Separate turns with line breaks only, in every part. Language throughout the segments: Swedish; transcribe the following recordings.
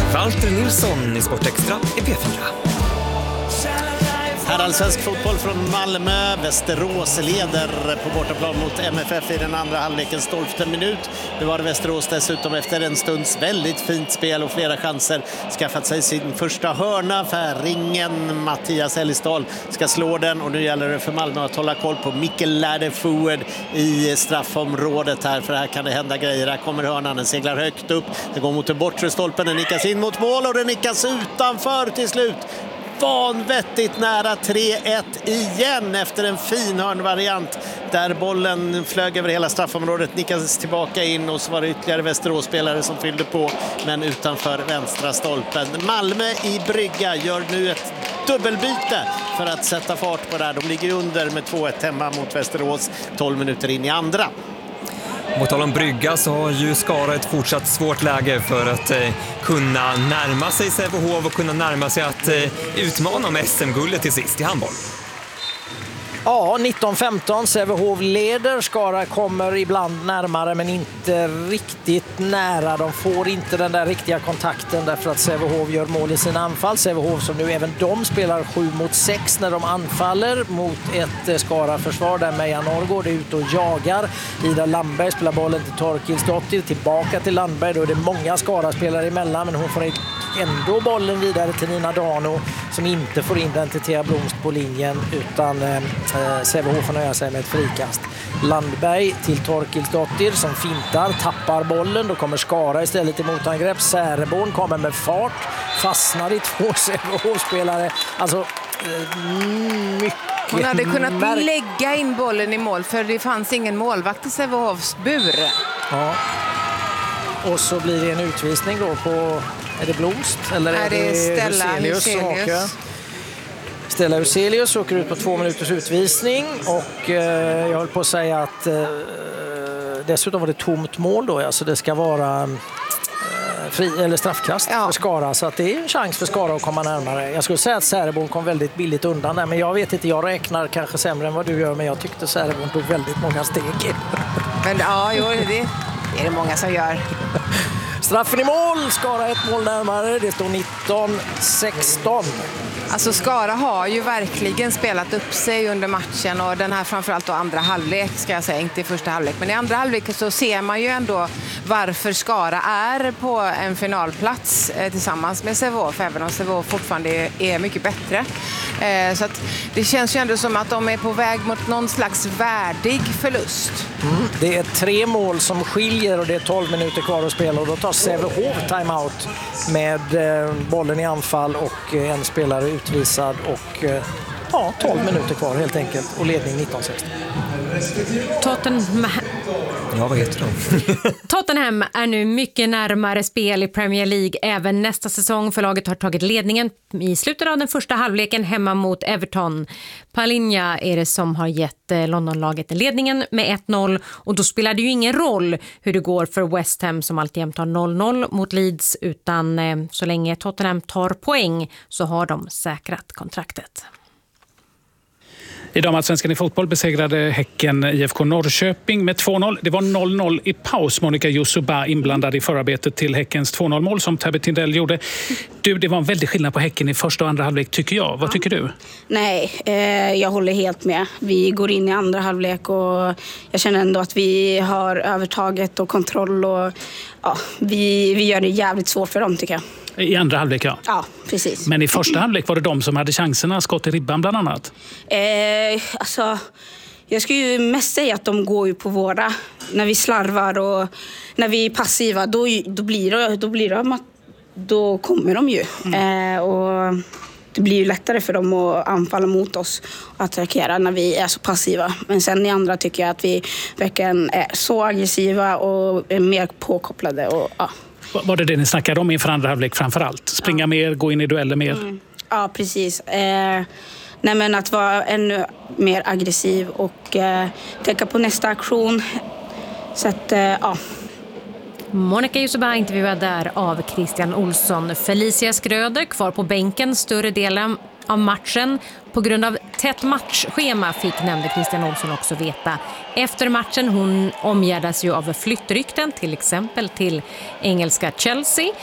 Valter Nilsson i Sportextra i P4.
Här allsvensk fotboll från Malmö. Västerås leder på bortaplan mot MFF i den andra halvlekens 12:e minut. Nu har Västerås dessutom efter en stunds väldigt fint spel och flera chanser skaffat sig sin första hörna för ringen. Mattias Ellisdahl ska slå den och nu gäller det för Malmö att hålla koll på Mikkel Läderford i straffområdet här, för här kan det hända grejer. Här kommer hörnan, den seglar högt upp. Det går mot den bortre stolpen, den nickas in mot mål och den nickas utanför till slut. Vanvettigt nära 3-1 igen efter en fin hörnvariant där bollen flög över hela straffområdet, nickades tillbaka in och så var det ytterligare Västerås-spelare som fyllde på, men utanför vänstra stolpen. Malmö i brygga gör nu ett dubbelbyte för att sätta fart på det här. De ligger under med 2-1 hemma mot Västerås 12 minuter in i andra.
Mot tal om brygga så har ju Skara ett fortsatt svårt läge för att kunna närma sig Sävehof och kunna närma sig att utmana om SM-guldet till sist i handboll.
Ja, 19-15. Sävehof leder. Skara kommer ibland närmare men inte riktigt nära. De får inte den där riktiga kontakten därför att Sävehof gör mål i sina anfall. Sävehof som nu även de spelar 7-6 när de anfaller mot ett Skara-försvar där Meja Norrgård är ute och jagar. Ida Landberg spelar bollen till Torkilsdottir, tillbaka till Landberg. Då är det många Skara-spelare emellan, men hon får ändå bollen vidare till Nina Dano som inte får in den till Thea Blomst på linjen, utan Sävehof får nöja sig med ett frikast. Landberg till Torkilsdottir som fintar, tappar bollen. Då kommer Skara istället i motangrepp. Säreborn kommer med fart, fastnar i 2 Sävehof-spelare. Alltså mycket.
Hon hade kunnat lägga in bollen i mål för det fanns ingen målvakt i Sävehofs bur.
Ja. Och så blir det en utvisning då på, är det Blomst eller är det Stella Huselius? Stella Huselius åker ut på 2 minuters utvisning och jag höll på att säga att dessutom var det tomt mål då, alltså det ska vara eller straffkast för Skara, så att det är en chans för Skara att komma närmare. Jag skulle säga att Säreborn kom väldigt billigt undan där, men jag vet inte, jag räknar kanske sämre än vad du gör, men jag tyckte Säreborn tog väldigt många steg.
Men ja, det är det många som gör.
Straffen i mål, Skara 1 mål närmare, det står 19-16.
Alltså Skara har ju verkligen spelat upp sig under matchen och den här framförallt då andra halvlek ska jag säga, inte i första halvlek. Men i andra halvlek så ser man ju ändå varför Skara är på en finalplats tillsammans med Sävehof, även om Sävehof fortfarande är mycket bättre. Så att det känns ju ändå som att de är på väg mot någon slags värdig förlust.
Det är 3 mål som skiljer och det är 12 minuter kvar att spela och då tar Sävehof timeout med bollen i anfall och en spelare utvisad och 12 minuter kvar helt enkelt och ledning 19-16.
Tottenham är nu mycket närmare spel i Premier League även nästa säsong, för laget har tagit ledningen i slutet av den första halvleken hemma mot Everton. Palinja är det som har gett Londonlaget ledningen med 1-0 och då spelar det ju ingen roll hur det går för West Ham som alltid har 0-0 mot Leeds, utan så länge Tottenham tar poäng så har de säkrat kontraktet.
I damallsvenskan i fotboll besegrade Häcken IFK Norrköping med 2-0. Det var 0-0 i paus. Monica Yusuba inblandad i förarbetet till Häckens 2-0-mål som Tabby Tindell gjorde. Det var en väldig skillnad på Häcken i första och andra halvlek tycker jag. Vad tycker du?
Nej, jag håller helt med. Vi går in i andra halvlek och jag känner ändå att vi har övertaget och kontroll och vi gör det jävligt svårt för dem tycker jag.
I andra halvlek, ja.
Ja, precis.
Men i första halvlek var det de som hade chanserna, skott i ribban bland annat.
Alltså, jag skulle ju mest säga att de går ju på våra. När vi slarvar och när vi är passiva, då kommer de ju. Och det blir ju lättare för dem att anfalla mot oss och attackera när vi är så passiva. Men sen i andra tycker jag att vi verkligen är så aggressiva och är mer påkopplade och
Var det ni snackade om inför andra halvlek framförallt? Springa mer, gå in i dueller mer?
Ja, precis. Nej, men att vara ännu mer aggressiv och tänka på nästa aktion. Så att,
Monica Yusuba intervjuad där av Christian Olsson. Felicia Skröder kvar på bänken större delen av matchen. På grund av tätt matchschema nämnde Christian Olsson också veta. Efter matchen, hon omgärdas ju av flyttrykten till exempel till engelska Chelsea.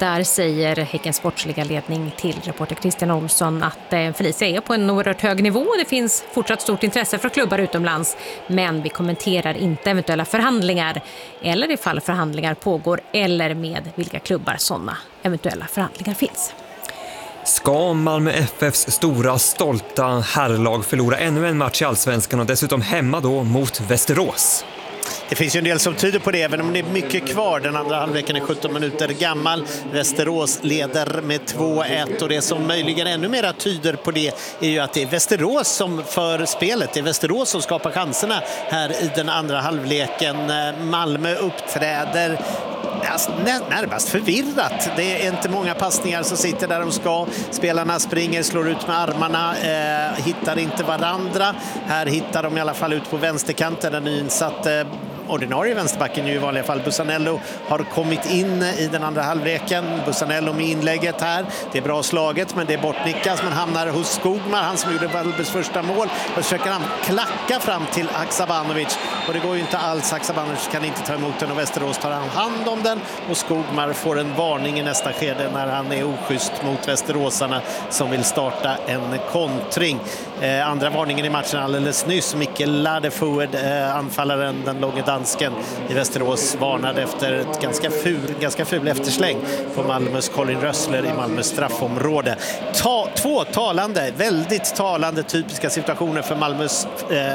Där säger Häckens sportsliga ledning till reporter Christian Olsson att Felicia är på en oerhört hög nivå. Det finns fortsatt stort intresse för klubbar utomlands, men vi kommenterar inte eventuella förhandlingar eller ifall förhandlingar pågår eller med vilka klubbar sådana eventuella förhandlingar finns.
Ska Malmö FFs stora, stolta herrlag förlora ännu en match i Allsvenskan och dessutom hemma då mot Västerås?
Det finns ju en del som tyder på det, även om det är mycket kvar. Den andra halvleken är 17 minuter gammal. Västerås leder med 2-1 och det som möjligen ännu mer tyder på det är ju att det är Västerås som för spelet. Det är Västerås som skapar chanserna här i den andra halvleken. Malmö uppträder närmast förvirrat. Det är inte många passningar som sitter där de ska. Spelarna springer, slår ut med armarna, hittar inte varandra. Här hittar de i alla fall ut på vänsterkanten. Den nyinsatte ordinarie vänsterbacken ju i vanliga fall Bussanello har kommit in i den andra halvleken. Bussanello med inlägget här. Det är bra slaget, men det är bortnickas, men hamnar hos Skogmar, han som gjorde Valbes första mål. Och försöker han klacka fram till Haksabanovic. Och det går ju inte alls. Haksabanovic kan inte ta emot den och Västerås tar hand om den. Och Skogmar får en varning i nästa skede när han är oschysst mot västeråsarna som vill starta en kontring. Andra varningen i matchen alldeles nyss. Mikkel Ladefued, anfallaren, den långa dansken i Västerås, varnade efter ett ganska ful eftersläng på Malmös Colin Rössler i Malmös straffområde. Två väldigt talande typiska situationer för Malmös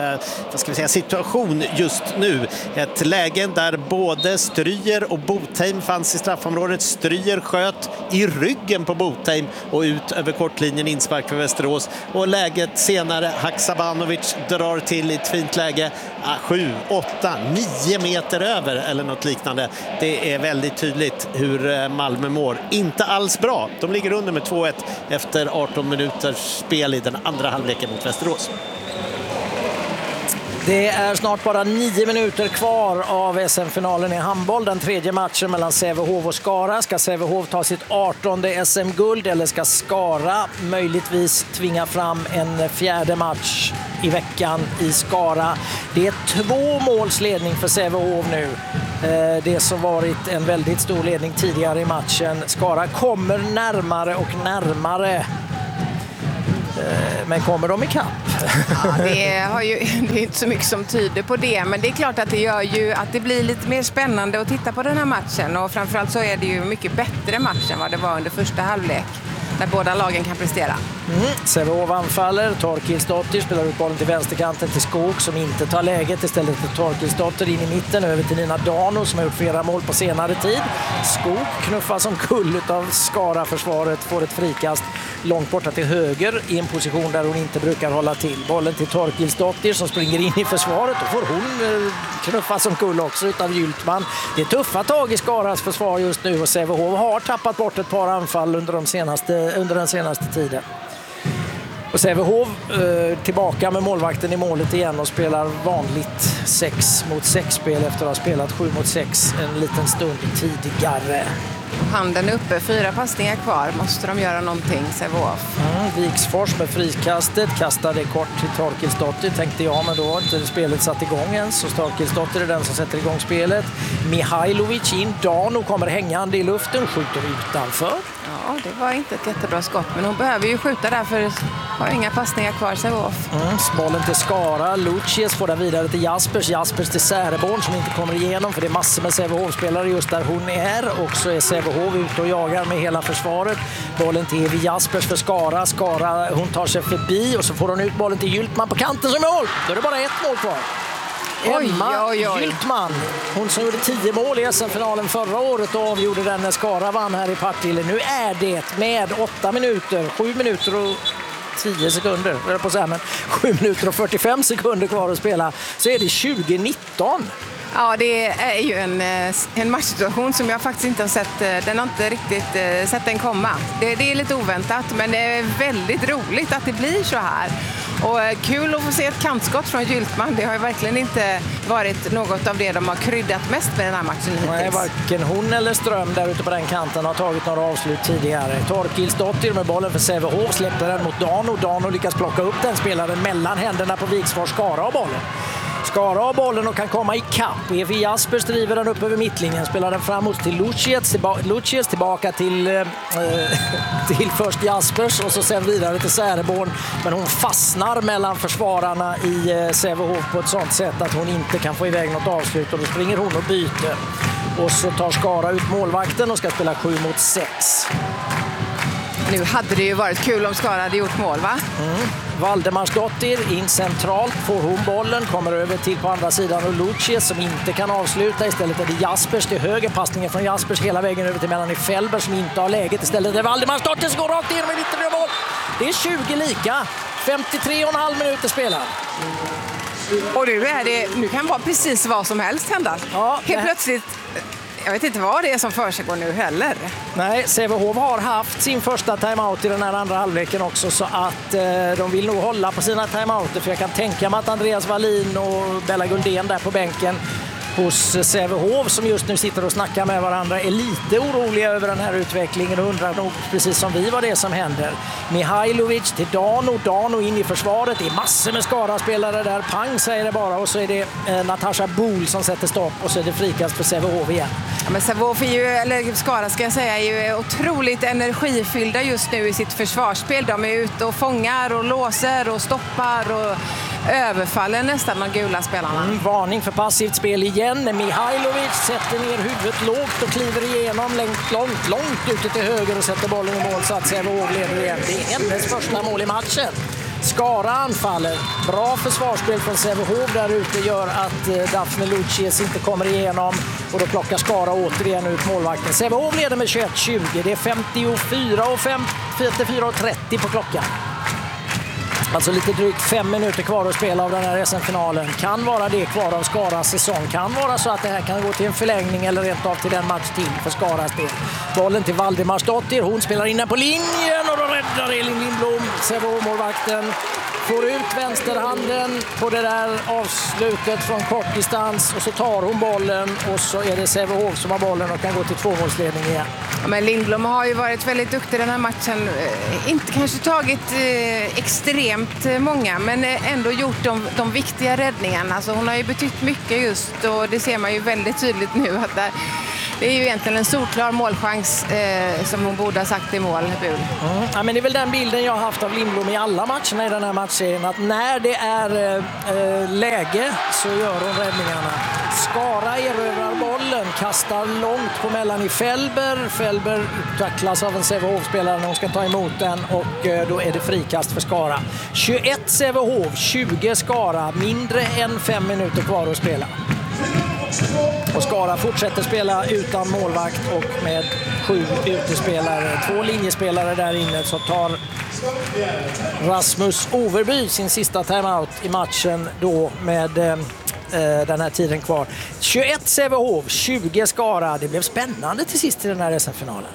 situation just nu. Ett läge där både Stryger och Botheim fanns i straffområdet. Stryger sköt i ryggen på Botheim och ut över kortlinjen, inspark för Västerås. Och läget senare, Haksabanovic drar till i ett fint läge 7, 8, 9 meter över eller något liknande. Det är väldigt tydligt hur Malmö mår. Inte alls bra. De ligger under med 2-1 efter 18 minuters spel i den andra halvleken mot Västerås.
Det är snart bara 9 minuter kvar av SM-finalen i handboll. Den tredje matchen mellan Sävehof och Skara. Ska Sävehof ta sitt 18:e SM-guld eller ska Skara möjligtvis tvinga fram en fjärde match i veckan i Skara? Det är 2 måls ledning för Sävehof nu. Det som varit en väldigt stor ledning tidigare i matchen. Skara kommer närmare och närmare. Men kommer de ikapp?
Ja, det är inte så mycket som tyder på det, men det är klart att det gör ju att det blir lite mer spännande att titta på den här matchen, och framförallt så är det ju mycket bättre match än vad det var under första halvlek där båda lagen kan prestera.
Sävehof anfaller, Torkilsdotter spelar ut bollen till vänsterkanten till Skog som inte tar läget, istället för Torkilsdotter in i mitten över till Nina Dano som har gjort flera mål på senare tid. Skog knuffas som kull av Skara-försvaret, får ett frikast långt borta till höger i en position där hon inte brukar hålla till. Bollen till Torkilsdotter som springer in i försvaret, och får hon knuffas som kull också utav Gyltman. Det är tuffa tag i Skaras försvar just nu, och Sävehof har tappat bort ett par anfall under den senaste tiden. Och Sävehof tillbaka med målvakten i målet igen och spelar vanligt 6-mot-6-spel efter att ha spelat 7-mot-6 en liten stund tidigare.
Handen uppe, 4 passningar kvar. Måste de göra någonting, Sävehof?
Viksfors med frikastet, kastade kort till Torkilsdotter, tänkte jag, men då har inte spelet satt igång än, så Torkilsdotter är den som sätter igång spelet. Mihailovic in, Dano kommer hängande i luften, skjuter utanför.
Ja, det var inte ett jättebra skott, men hon behöver ju skjuta där för har inga passningar kvar, Sävehof.
Bollen till Skara, Lucius får den vidare till Jaspers till Säreborn som inte kommer igenom, för det är massor med Sävehof-spelare just där hon är, och så är Sävehof ute och jagar med hela försvaret. Bollen till Evi Jaspers för Skara, hon tar sig förbi och så får hon ut bollen till Gyltman på kanten som mål. Då är det bara 1 mål kvar. Emma Gyltman, hon som gjorde 10 mål i SM-finalen förra året och avgjorde den när Skara vann här i Partille. Nu är det med 7 minuter och 10 sekunder, eller på så här, men 7 minuter och 45 sekunder kvar att spela, så är det 2019.
Ja, det är ju en matchsituation som jag faktiskt inte har sett. Den har inte riktigt sett den komma. Det är lite oväntat, men det är väldigt roligt att det blir så här. Och kul att få se ett kantskott från Gyltman. Det har ju verkligen inte varit något av det de har kryddat mest med den här matchen hittills.
Nej, varken hon eller Ström där ute på den kanten har tagit några avslut tidigare. Torkilsdotter med bollen för Sävehof släpper den mot Dano. Dano lyckas plocka upp den spelaren mellan händerna på Viksfors, Skara och bollen. Skara har bollen och kan komma i kapp. Evi Jaspers driver den upp över mittlinjen. Spelar den framåt till Lucius tillbaka till först Jaspers och så sen vidare till Säreborn. Men hon fastnar mellan försvararna i Sävehof på ett sånt sätt att hon inte kan få iväg något avslut. Och då springer hon och byter. Och så tar Skara ut målvakten och ska spela 7-6.
Nu hade det ju varit kul om Skara hade gjort mål, va?
Valdemarsdottir in centralt, får hon bollen, kommer över till på andra sidan och Lucius som inte kan avsluta. Istället är det Jaspers till höger, passningen från Jaspers hela vägen över till Melanie Felber som inte har läget. Istället är det Valdemarsdottir som går rakt igenom i mitten av mål. Det är 20 lika, 53,5 minuter spelar.
Och nu kan vara precis vad som helst hända.
Ja,
helt plötsligt. Jag vet inte vad det är som försiggår nu heller.
Nej, Sävehof har haft sin första timeout i den här andra halvleken också, så att de vill nog hålla på sina timeouter, för jag kan tänka mig att Andreas Wallin och Bella Guldén där på bänken hos Sävehof som just nu sitter och snackar med varandra är lite oroliga över den här utvecklingen och undrar nog precis som vi vad det är som händer. Mihailovic till Dano in i försvaret. Det är massor med Skara-spelare där. Pang säger det bara och så är det Natasha Bohl som sätter stopp och så är det frikast för Sävehof igen.
Ja, men Sävehof är ju, eller Skara ska jag säga, är ju otroligt energifyllda just nu i sitt försvarsspel. De är ute och fångar och låser och stoppar och överfaller nästan de gula spelarna.
Varning för passivt spel igen. Mihailovic sätter ner huvudet lågt och kliver igenom långt ute till höger och sätter bollen i mål så att Sävehof leder igen. Det är hennes första mål i matchen. Skara anfaller. Bra försvarsspel från Sävehof där ute gör att Daphne Lucius inte kommer igenom och då plockar Skara återigen ut målvakten. Sävehof leder med 21-20. Det är 54:30 på klockan. Alltså lite drygt 5 minuter kvar att spela av den här SM-finalen. Kan vara det kvar av Skaras säsong. Kan vara så att det här kan gå till en förlängning eller rent av till en match till för Skaras del. Bollen till Valdemarsdottir. Hon spelar in den på linjen och då räddar Elin Lindblom. Sävehof-målvakten får ut vänsterhanden på det där avslutet från kort distans och så tar hon bollen och så är det Sävehof som har bollen och kan gå till 2-målsledning igen.
Ja, men Lindblom har ju varit väldigt duktig den här matchen. Inte kanske tagit extremt många, men ändå gjort de viktiga räddningarna. Alltså hon har ju betytt mycket just och det ser man ju väldigt tydligt nu att det är ju egentligen en solklar målchans som hon borde ha sagt i mål.
Ja, men det är väl den bilden jag har haft av Lindblom i alla matcherna i den här matchserien. Att när det är läge så gör hon räddningarna. Skara erövrar bollen, kastar långt på Melanie Felber. Felber tacklas av en Sävehof-spelare när hon ska ta emot den och då är det frikast för Skara. 21 Sävehof, 20 Skara. Mindre än 5 minuter kvar att spela. Och Skara fortsätter spela utan målvakt och med 7 utespelare. 2 linjespelare där inne, så tar Rasmus Overby sin sista timeout i matchen då med den här tiden kvar. 21 Sävehof, 20 Skara. Det blev spännande till sist i den här SM-finalen.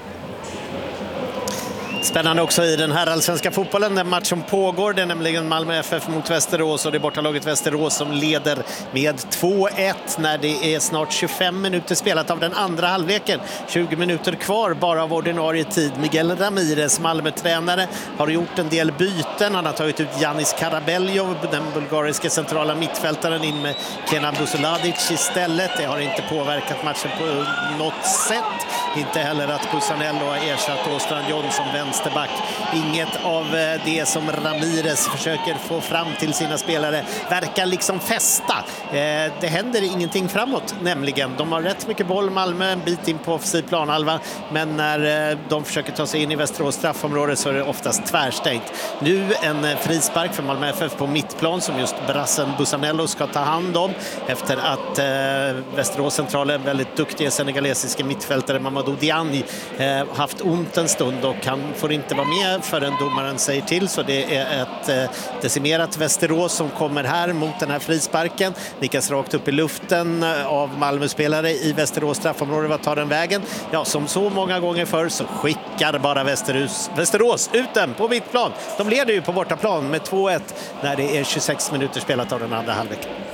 Spännande också i den här allsvenska fotbollen. Den match som pågår, det är nämligen Malmö FF mot Västerås och det är bortalaget Västerås som leder med 2-1 när det är snart 25 minuter spelat av den andra halvleken. 20 minuter kvar bara av ordinarie tid. Miguel Ramirez, Malmö-tränare, har gjort en del byten. Han har tagit ut Janis Karabeljo, den bulgariska centrala mittfältaren, in med Kenan Busuladic istället. Det har inte påverkat matchen på något sätt. Inte heller att Busanello har ersatt Åstrand Jonsson vänsterback. Inget av det som Ramirez försöker få fram till sina spelare verkar liksom fästa. Det händer ingenting framåt nämligen. De har rätt mycket boll, Malmö, en bit in på offensiv planhalva, men när de försöker ta sig in i Västerås straffområde så är det oftast tvärstängt. Nu en frispark för Malmö FF på mittplan som just brassen Busanello ska ta hand om efter att Västerås centralen, väldigt duktiga senegalesiska mittfältare Mamadou Diagne haft ont en stund och han får inte vara med förrän domaren säger till, så det är ett decimerat Västerås som kommer här mot den här frisparken. Nickas rakt upp i luften av Malmö-spelare i Västerås straffområde. Vad tar den vägen? Ja, som så många gånger förr så skickar bara Västerås ut den på mittplan. De leder ju på bortaplan med 2-1 när det är 26 minuter spelat av den andra halvleken.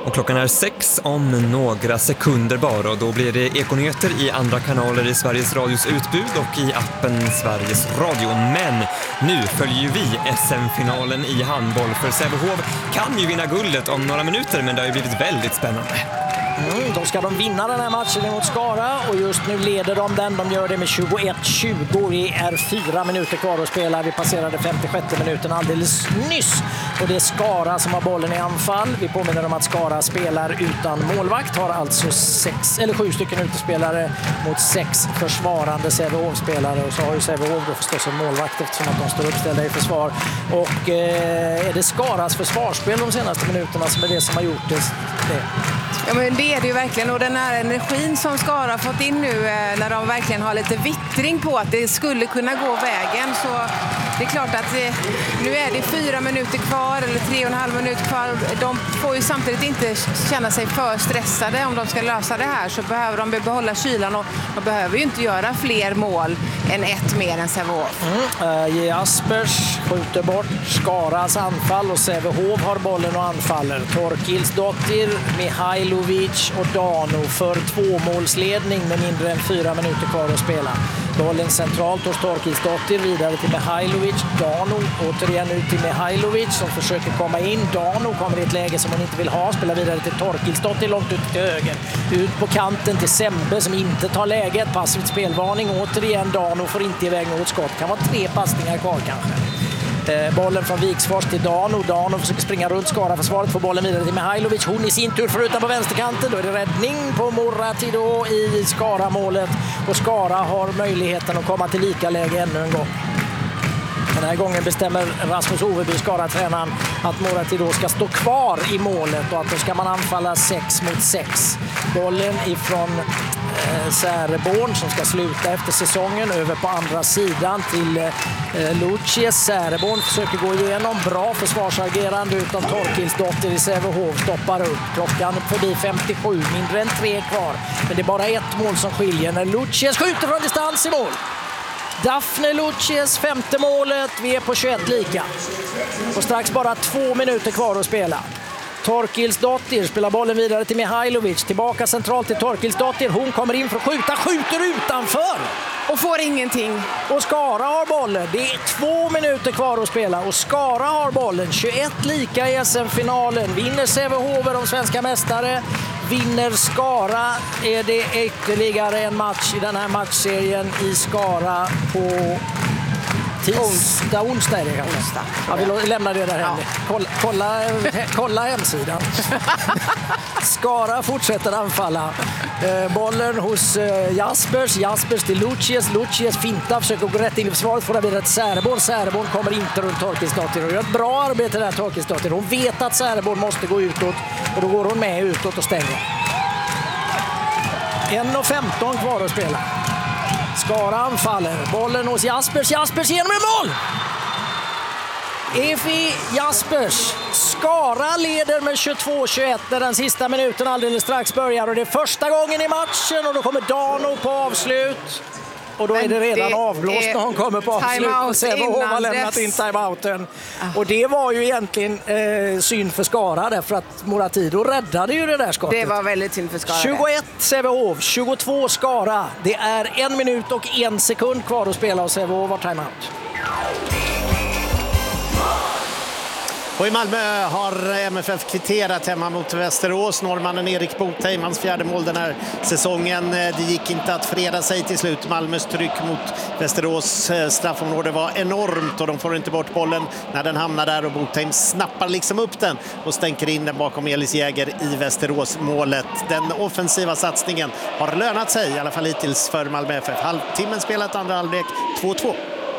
Och klockan är 6 om några sekunder bara och då blir det Ekonyheter i andra kanaler i Sveriges Radios utbud och i appen Sveriges Radio. Men nu följer vi SM-finalen i handboll, för Sävehof kan ju vinna guldet om några minuter, men det har ju blivit väldigt spännande.
Då ska de vinna den här matchen mot Skara och just nu leder de den. De gör det med 21-20. Det är 4 minuter kvar att spela. Vi passerade 56 minuten alldeles nyss. Och det är Skara som har bollen i anfall. Vi påminner om att Skara spelar utan målvakt. Har alltså 7 stycken utespelare mot 6 försvarande Sävehof-spelare. Och så har ju Sävehof då förstås en målvakt eftersom att de står uppställda i försvar. Och är det Skaras försvarsspel de senaste minuterna som är det som har gjort det?
Ja, men det är det ju verkligen, och den här energin som Skara har fått in nu när de verkligen har lite vittring på att det skulle kunna gå vägen, så det är klart att nu är det 4 minuter kvar eller 3,5 minuter kvar. De får ju samtidigt inte känna sig för stressade. Om de ska lösa det här så behöver de behålla kylan, och de behöver ju inte göra fler mål än ett mer än Sävehof.
Jaspers skjuter bort Skaras anfall och Sävehof har bollen och anfaller. Torkilsdottir, Mihailovic och Dano för 2-målsledning med mindre än 4 minuter kvar att spela. Bollen centralt hos Torkilsdottir, vidare till Mihailovic. Dano återigen ut till Mihailovic som försöker komma in. Dano kommer i ett läge som hon inte vill ha. Spelar vidare till Torkilsdottir långt ut till höger. Ut på kanten till Sembe som inte tar läget. Passivt spelvarning. Återigen Dano får inte iväg något skott. Kan vara 3 passningar kvar kanske. Bollen från Viksfors till Dano. Dano försöker springa runt Skara-försvaret. Får bollen vidare till Mihailovic. Hon i sin tur förutom på vänsterkanten. Då är det räddning på Moratido i Skara-målet. Och Skara har möjligheten att komma till lika läge ännu en gång. Den här gången bestämmer Rasmus Oveby, Skara-tränaren, att Moratido ska stå kvar i målet och att då ska man anfalla 6 mot 6. Bollen ifrån Säreborn som ska sluta efter säsongen över på andra sidan till Lucies. Säreborn försöker gå igenom, bra försvarsagerande utan Torkilsdottir i Sävehof stoppar upp. Klockan förbi 57, mindre än 3 kvar. Men det är bara 1 mål som skiljer när Lucies skjuter från distans i mål. Daphne Lucies 5:e målet, vi är på 21 lika. Och strax bara 2 minuter kvar att spela. Torkilsdottir spelar bollen vidare till Mihailovic. Tillbaka centralt till Torkilsdottir. Hon kommer in för att skjuta, skjuter utanför.
Och får ingenting.
Och Skara har bollen. Det är 2 minuter kvar att spela. Och Skara har bollen. 21 lika i SM-finalen. Vinner Sävehof de svenska mästare. Vinner Skara är det ytterligare en match i den här matchserien i Skara på onsdag är det kanske. Ja, vi lämnar det där hemma. Kolla hemsidan. Skara fortsätter anfalla. Bollen hos Jaspers till Lucies fintar, försöker gå rätt in i försvaret, får det vidare till Säreborn kommer inte runt Torkilsdottir och gör ett bra arbete där Torkilsdottir. Hon vet att Säreborn måste gå utåt och då går hon med utåt och stänger. 1:15 kvar att spela. Skara anfaller. Bollen hos Jaspers genom en mål! Efi Jaspers. Skara leder med 22-21 när den sista minuten alldeles strax börjar. Och det är första gången i matchen och då kommer Dano på avslut. Och då är det redan avblåst när hon kommer på avslut. Sävehof har lämnat in timeouten. Och det var ju egentligen synd för Skara därför att Moratido räddade ju det där skottet.
Det var väldigt synd för Skara.
21 Sävehof, 22 Skara. Det är 1 minut och 1 sekund kvar att spela och Sävehof har timeout.
Och i Malmö har MFF kvitterat hemma mot Västerås. Norrmannen Erik Botheim, hans 4:e mål den här säsongen. Det gick inte att freda sig till slut. Malmös tryck mot Västerås straffområde var enormt och de får inte bort bollen när den hamnar där och Botheim snappar liksom upp den och stänker in den bakom Elis Jäger i Västerås-målet. Den offensiva satsningen har lönat sig, i alla fall hittills för Malmö FF. Halvtimmen spelat, andra halvlek 2-2.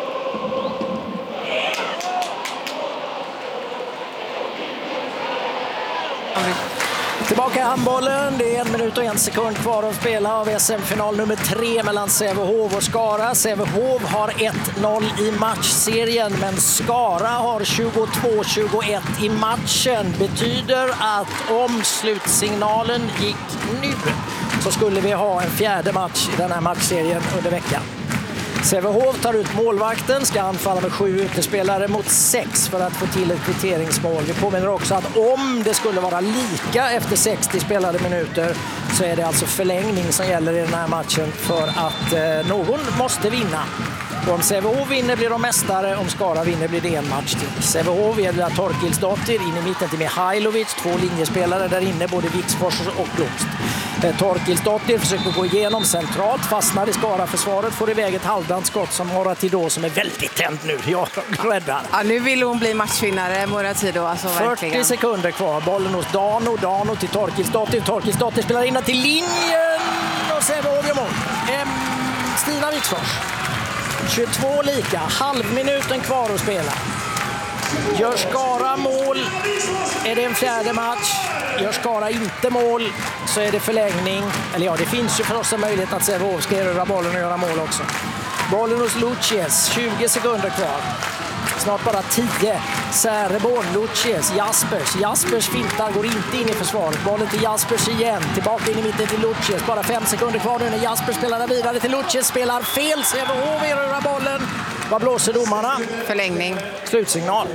Tillbaka i handbollen. Det är 1 minut och 1 sekund kvar att spela av SM-final nummer 3 mellan Sävehof och Skara. Sävehof har 1-0 i matchserien, men Skara har 22-21 i matchen. Betyder att om slutsignalen gick nu så skulle vi ha en 4:e match i den här matchserien under veckan. Sävehof tar ut målvakten, ska anfalla med 7 utespelare mot 6 för att få till ett kvitteringsmål. Vi påminner också att om det skulle vara lika efter 60 spelade minuter så är det alltså förlängning som gäller i den här matchen för att någon måste vinna. Och om Sävehof vinner blir de mästare, om Skara vinner blir det en match till. Sävehof är Torkilsdottir, in i mitten till Mihailovic, 2 linjespelare där inne, både Viksfors och Blomst. Torkilsdottir försöker gå igenom centralt, fastnar i Skara-försvaret, får iväg ett halvdant skott som Moratido som är väldigt tänd nu. Jag räddar.
Ja, nu vill hon bli matchvinnare, Moratido. Alltså,
40
verkligen.
sekunder kvar, bollen hos Dano till Torkilsdottir. Torkilsdottir spelar in till linjen och Sävehof gör mål. Stina Viksfors. 22 lika, halvminuten kvar att spela. Gör Skara mål är det en fjärde match. Gör Skara inte mål så är det förlängning. Eller ja, det finns ju för oss en möjlighet att Sävehof ska erövra bollen och göra mål också. Bollen hos Lucius, 20 sekunder kvar. Snart bara 10. Säreborn, Lucius, Jaspers fintar, går inte in i försvaret. Bollen till Jaspers igen. Tillbaka in i mitten till Lucius. Bara 5 sekunder kvar nu när Jaspers spelar vidare till Lucius. Spelar fel. Sävehof erövrar bollen. Vad blåser domarna?
Förlängning.
Slutsignal.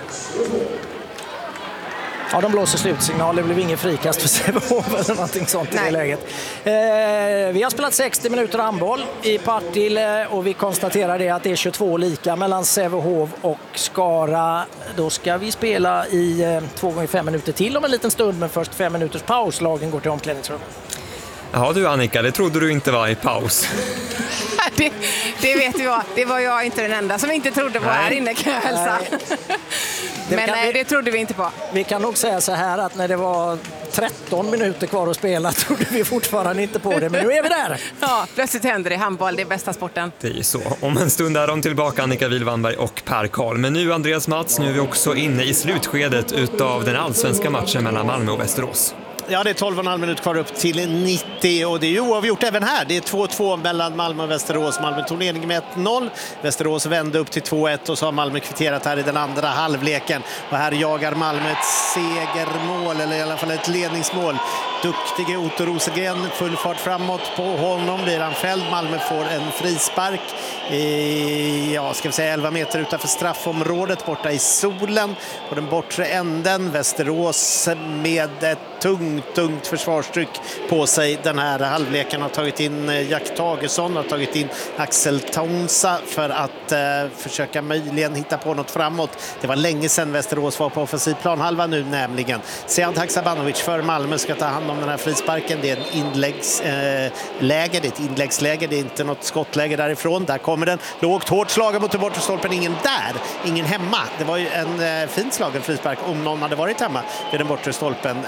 Ja, de blåser slutsignal. Det blev ingen frikast för Sävehof eller någonting sånt i det läget. Vi har spelat 60 minuter handboll i Partille och vi konstaterar det att det är 22 lika mellan Sävehof och Skara. Då ska vi spela i 2 gånger 5 minuter till om en liten stund, men först 5 minuters paus. Lagen går till omklädningsrum.
Ja du Annika, det trodde du inte var i paus.
Det vet jag. Det var jag inte den enda som inte trodde på här inne, kan jag hälsa. Men nej, det trodde vi inte på.
Vi kan nog säga så här att när det var 13 minuter kvar att spela trodde vi fortfarande inte på det, men nu är vi där.
Ja, plötsligt händer det. Handboll, det är bästa sporten.
Det är ju så. Om en stund är de tillbaka, Annika Wilvanberg och Per Karl. Men nu Andreas Mats, nu är vi också inne i slutskedet utav den allsvenska matchen mellan Malmö och Västerås.
Ja, det är 12,5 minuter kvar upp till 90 och det är ju oavgjort även här. Det är 2-2 mellan Malmö och Västerås. Malmö tog ledning med 1-0. Västerås vände upp till 2-1 och så har Malmö kvitterat här i den andra halvleken. Och här jagar Malmö ett segermål, eller i alla fall ett ledningsmål. Duktige Otto Rosengren, full fart framåt på honom. Blir han fälld. Malmö får en frispark i, 11 meter utanför straffområdet borta i solen på den bortre änden. Västerås med ett tungt försvarstryck på sig den här halvleken har tagit in Jack Tagesson, har tagit in Axel Tonsa för att försöka möjligen hitta på något framåt. Det var länge sedan Västerås var på offensiv planhalva nu nämligen. Sead Haksabanovic för Malmö ska ta hand om den här frisparken. Det är en inläggsläge, det är ett inläggsläge, det är inte något skottläge därifrån. Där kommer den, lågt hårt slagen mot den bortre stolpen, ingen där, ingen hemma. Det var ju en fint slagen frispark om någon hade varit hemma vid den bortre stolpen.